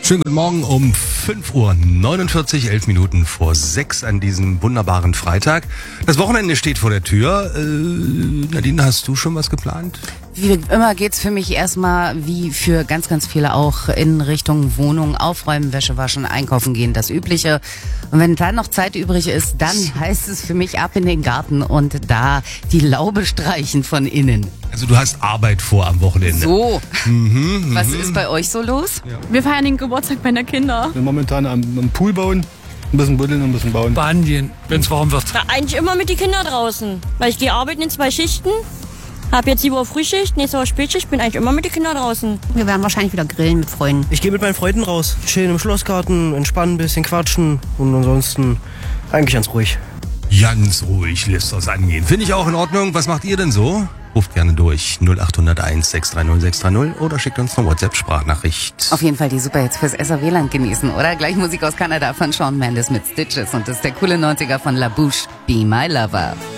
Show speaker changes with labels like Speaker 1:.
Speaker 1: Schönen guten Morgen um 5:49 Uhr, 11 Minuten vor 6 an diesem wunderbaren Freitag. Das Wochenende steht vor der Tür. Nadine, hast du schon was geplant?
Speaker 2: Wie immer geht's für mich erstmal, wie für ganz, ganz viele auch, in Richtung Wohnung, aufräumen, Wäsche waschen, einkaufen gehen, das Übliche. Und wenn dann noch Zeit übrig ist, dann heißt es für mich ab in den Garten und da die Laube streichen von innen.
Speaker 1: Also du hast Arbeit vor am Wochenende.
Speaker 2: So, was ist bei euch so los?
Speaker 3: Ja. Wir feiern den Geburtstag meiner Kinder.
Speaker 4: Wir sind momentan am Pool bauen, ein bisschen buddeln und ein bisschen bauen.
Speaker 5: Bahn gehen, wenn es warm wird.
Speaker 6: Ja, eigentlich immer mit den Kindern draußen, weil ich gehe arbeiten in 2 Schichten. Hab jetzt 7 Uhr Frühschicht, nächste Woche Spätschicht, bin eigentlich immer mit den Kindern draußen.
Speaker 7: Wir werden wahrscheinlich wieder grillen mit Freunden.
Speaker 8: Ich gehe mit meinen Freunden raus. Schön im Schlossgarten, entspannen, ein bisschen quatschen und ansonsten eigentlich ganz ruhig.
Speaker 1: Ganz ruhig lässt das angehen. Finde ich auch in Ordnung. Was macht ihr denn so? Ruft gerne durch 0801 630 630 oder schickt uns eine WhatsApp-Sprachnachricht.
Speaker 2: Auf jeden Fall die Superhits fürs SR-WLAN genießen, oder? Gleich Musik aus Kanada von Shawn Mendes mit Stitches und das ist der coole 90er von La Bouche, Be My Lover.